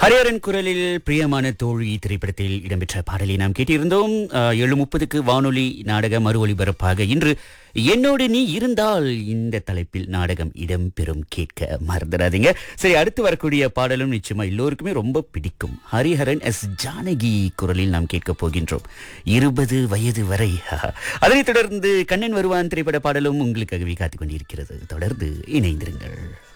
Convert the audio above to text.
ஹரிஹரன் குரலில் பிரியமான தோழி திரைப்படத்தில் இடம்பெற்ற பாடலை நாம் கேட்டிருந்தோம். 7:30க்கு வானொலி நாடக மறு ஒலிபரப்பாக இன்று என்னோடு நீ இருந்தால் இந்த தலைப்பில் நாடகம் இடம்பெறும். கேட்க மறந்துடாதீங்க. சரி, அடுத்து வரக்கூடிய பாடலும் நிச்சயமா எல்லோருக்குமே ரொம்ப பிடிக்கும். ஹரிஹரன் எஸ் ஜானகி குரலில் நாம் கேட்க போகின்றோம். 20 வயது வரை. அதனைத் தொடர்ந்து கண்ணன் வருவான் திரைப்பட பாடலும் உங்களுக்காகவே காத்துக் கொண்டிருக்கிறது. தொடர்ந்து இணைந்திருங்கள்.